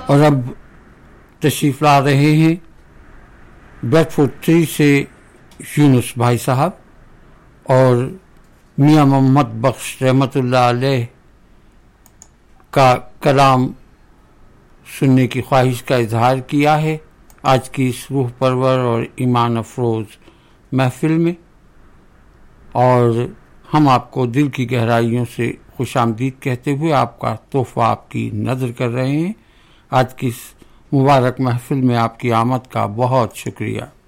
और अब तशरीफ़ ला रहे हैं ब्रेडफोर्ड 3 से यूनुस भाई साहब और मियां मोहम्मद बख्श रहमतुल्लाह अलैह का कलाम सुनने की ख्वाहिश का इजहार किया है आज की इस रूह परवर और ईमान अफरोज़ महफिल में। और हम आपको दिल की गहराइयों से खुशामदीद कहते हुए आपका तोहफा आपकी नज़र कर रहे हैं। आज की इस मुबारक महफिल में आपकी आमद का बहुत शुक्रिया।